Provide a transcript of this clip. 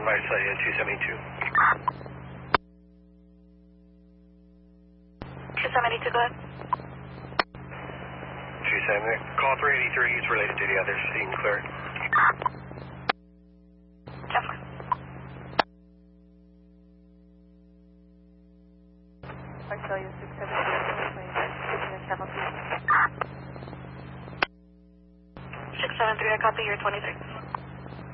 right side, 272. 272, go ahead. 270. Call 383 is related to the others. You can clear it. Jennifer. Arcelia 673, 673, I copy, you're 23.